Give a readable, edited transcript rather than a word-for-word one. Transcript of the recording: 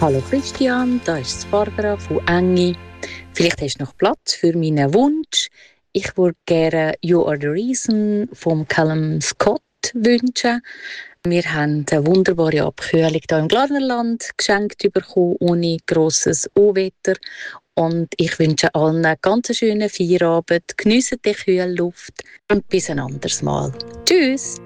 Hallo Christian, da ist Barbara von Engi. Vielleicht hast du noch Platz für meinen Wunsch. Ich würde gerne «You Are The Reason» von Callum Scott wünschen. Wir haben eine wunderbare Abkühlung hier im Glarnerland geschenkt bekommen, ohne grosses Unwetter. Und ich wünsche allen einen ganz schönen Feierabend, geniessen die kühle Luft und bis ein anderes Mal. Tschüss!